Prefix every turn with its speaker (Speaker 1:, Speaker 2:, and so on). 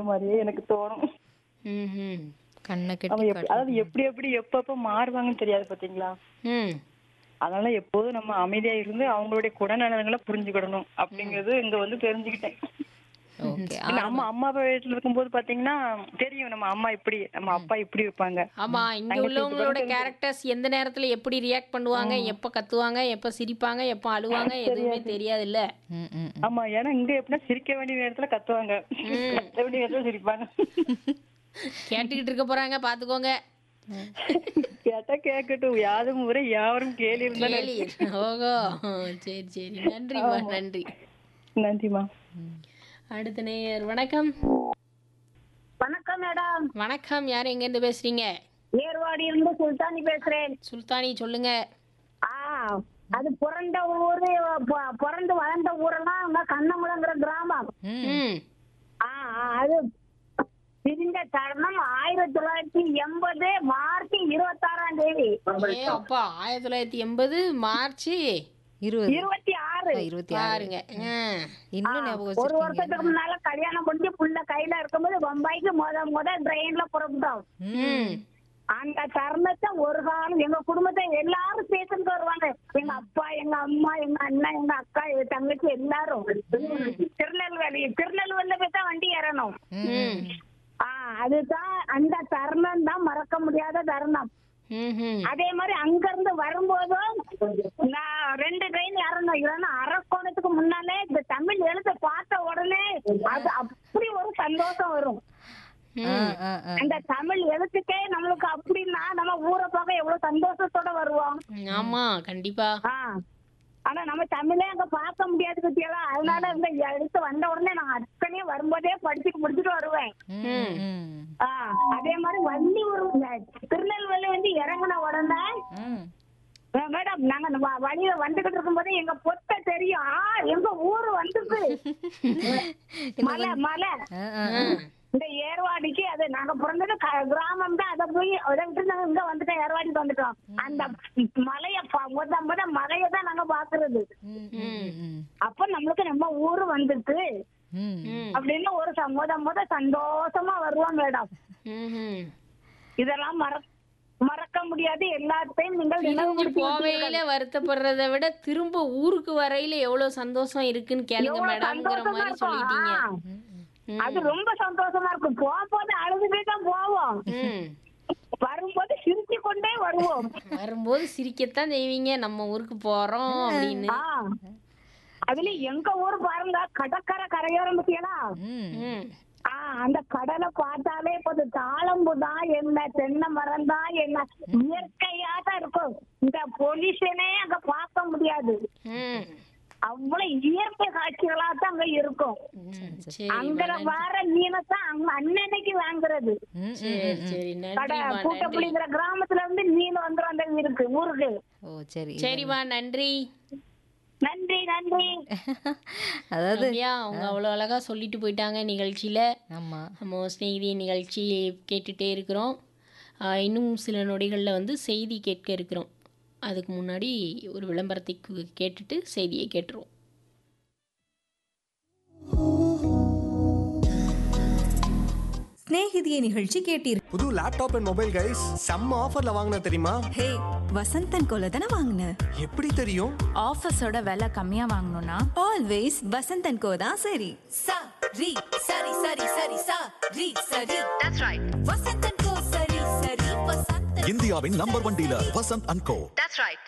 Speaker 1: மாதிரியே எனக்கு தோணும்.
Speaker 2: ம்
Speaker 3: கண்ணை
Speaker 1: அவங்க
Speaker 3: கட்டி
Speaker 1: அதாவது
Speaker 3: காட்டுவாங்க.
Speaker 1: எப்படி எப்பப்ப மாறுவாங்கன்னு தெரியாது பாத்தீங்களா?
Speaker 2: ம்
Speaker 1: அதனால எப்போதும் நம்ம அமைதியா இருந்து அவங்களுடைய குணநலன்களை புரிஞ்சுக்கிடணும் அப்படிங்கறது இங்க வந்து தெரிஞ்சுக்கிட்டேன்.
Speaker 3: ஓகே.
Speaker 1: நம்ம அம்மா அப்பா வீட்டுல இருக்கும்போது பாத்தீங்கன்னா தெரியும் நம்ம அம்மா இப்படி நம்ம அப்பா இப்படி இருப்பாங்க.
Speaker 2: ஆமா, இங்க உள்ளவங்களோட கேரக்டர்ஸ் எந்த நேரத்துல எப்படி ரியாக்ட் பண்ணுவாங்க, எப்ப கத்துவாங்க, எப்ப சிரிப்பாங்க, எப்ப அழுவாங்க, எதுவுமே தெரியாதுல்ல.
Speaker 3: ம், ம்.
Speaker 1: ஆமா, ஏன்னா இங்க எப்படின்னா சிரிக்க வேண்டிய நேரத்துல கத்துவாங்க, கத்த வேண்டிய நேரத்துல சிரிப்பாங்க.
Speaker 2: கேட்டுக்கிட்டு இருக்க போறாங்க, பாத்துக்கோங்க.
Speaker 1: கேட்டா கேட்கட்டும், யாரும் முறை யாவரும் கேள்வி இருந்தாலும்
Speaker 2: கேலி. ஓஹோ, சரி சரி, நன்றிம்மா, நன்றி.
Speaker 1: நன்றிமா.
Speaker 2: அடுத்த நேயர், வணக்கம்.
Speaker 4: வணக்கம் மேடம்.
Speaker 2: வணக்கம், யார் எங்க இருந்து பேசுறீங்க?
Speaker 4: ஏர்வாடி இருந்து சுல்தானி பேசுறேன்.
Speaker 2: சுல்தானி, சொல்லுங்க.
Speaker 4: அது பிறந்த ஊரு, பிறந்து வளர்ந்த ஊரெல்லாம் அங்க கண்ணமுளங்கிற கிராமம்.
Speaker 2: ம்
Speaker 4: அது பிரிந்த தருணம் 1980 மார்ச் 26ஆம் தேதி.
Speaker 2: ஏ அப்பா, 1980 மார்ச்
Speaker 4: 26.
Speaker 3: 26.
Speaker 2: பாருங்க.
Speaker 3: இன்னும் ஞாபகம்
Speaker 4: ஒரு
Speaker 3: வச்சிருக்கீங்க.
Speaker 4: வருஷத்துக்கு முன்னால கல்யாணம் பண்ணி புள்ள கையில இருக்கும்போது பம்பாய்க்கு முத ட்ரெயின்ல புறப்பட்டோம்.
Speaker 3: ம்.
Speaker 4: அந்த தருணத்தை ஒரு காலம் எங்க குடும்பத்தை எல்லாரும் பேசிட்டு வருவாங்க. எங்க அப்பா, எங்க அம்மா, எங்க அண்ணன், எங்க அக்கா, எங்க தங்கச்சி எல்லாரும் திருநெல்வேலியில போய் தான் வண்டி ஏறணும்.
Speaker 2: ம்
Speaker 4: அதுதான் அந்த தருணம் தான் மறக்க முடியாத தருணம்.
Speaker 2: ம்
Speaker 4: அதே மாதிரி அங்க இருந்து வரும்போதும் நான் 2 ட்ரெயின் ஏறணும். இல்லைன்னா அரக்கோணத்துக்கு முன்னாலே இந்த தமிழ் எழுத பார்த்த உடனே அது அப்படி ஒரு சந்தோஷம் வரும். அந்த தமிழ் எழுத்துக்கே நம்மளுக்கு அப்படின்னா நம்ம ஊரை பார்க்க எவ்வளவு சந்தோஷத்தோட வருவோம்.
Speaker 2: ஆமா, கண்டிப்பா.
Speaker 4: ஆனா நம்ம தமிழே அங்க பார்க்க முடியாது பத்தியா. அதனால இந்த எழுத்து வந்த உடனே நான் அத்தனையும் வரும்போதே படிச்சுட்டு வருவேன். அதே மாதிரி வள்ளி ஒரு திருநெல்வேலி வந்து இறங்கின உடனே மேடம் நாங்க வழியில வந்துகிட்டு இருக்கும் போதே எங்க பொத்த தெரியும். எங்க ஊரு வந்துருக்கு. மலை இந்த ஏர்வாடிக்கு அது நாங்க பிறந்தது கிராமம் தான். அதை போய் அதை விட்டு நாங்க இங்க வந்துட்டோம், ஏர்வாடிக்கு வந்துட்டோம். அந்த மலைய மலையை தான் நாங்க பாக்குறது. அப்ப நம்மளுக்கு நம்ம ஊரு வந்துட்டு அப்படின்னு ஒரு முத சந்தோஷமா வருவோம் மேடம். இதெல்லாம் மறக்க முடியாது. எல்லாத்தையும் நீங்கள்
Speaker 2: போவையில வருத்தப்படுறதை விட திரும்ப ஊருக்கு வரையில எவ்வளவு சந்தோஷம் இருக்குன்னு கேளுங்க மேடம்ங்கிற மாதிரி சொல்லிட்டீங்க.
Speaker 4: அது ரொம்ப சந்தோஷமா இருக்கும். போகும்போது அழுதுட்டே தான் போவோம், வரும்போது சிரிச்சு கொண்டே வருவோம்.
Speaker 2: வரும்போது சிரிக்கத்தான் செய்வீங்க, நம்ம ஊருக்கு போறோம் அப்படின்னு.
Speaker 4: அதுல எங்க ஊர் பாருங்க, கடற்கரை கரையோரம் பத்தியா. அந்த கடலை பார்த்தாலே இப்போது தாளம்பு தான் என்ன, தென்னை மரம் தான் என்ன, இயற்கையா தான் இருக்கும். இந்த பொல்யூஷனே அங்க பார்க்க முடியாது. அவ்வளவு இயற்கை காட்சிகளா தான் அங்க இருக்கும். அங்க வர மீனை தான் அங்க அன்னைக்கு வாங்குறது. கூட்டப்புலிங்கிற கிராமத்துல இருந்து மீன் வந்துடும் அந்த ஊருக்கு.
Speaker 2: சரிமா, நன்றி.
Speaker 4: நன்றி நன்றி.
Speaker 2: அதாவது அவங்க அவ்வளோ அழகா சொல்லிட்டு போயிட்டாங்க நிகழ்ச்சியில. நம்ம ஸ்நேகிதி நிகழ்ச்சி கேட்டுட்டே இருக்கிறோம். இன்னும் சில நொடிகளில் வந்து செய்தி கேட்க இருக்கிறோம். அதுக்கு முன்னாடி ஒரு விளம்பரத்தை கேட்டுட்டு செய்தியை கேட்டுருவோம்.
Speaker 5: ஸ்நேகிதியை நிகழ்ச்சி கேட்டீர்கள்.
Speaker 6: புது லேப்டாப் அண்ட் மொபைல் கைஸ் செம்ம ஆஃபர்ல வாங்கின தெரியுமா?
Speaker 5: ஹே, வசந்தன் கோல தானே வாங்கின.
Speaker 6: எப்படி தெரியும்?
Speaker 7: ஆஃபர்ஸோட விலை கம்மியா வாங்கணும்னா
Speaker 5: ஆல்வேஸ் வசந்தன் கோ தான் சரி.
Speaker 8: சரி சரி சரி சரி சரி சரி. That's right. வசந்தன் கோ சரி சரி வசந்தன்.
Speaker 9: இந்தியாவின் number 1 dealer Vasanth and go.
Speaker 8: That's right.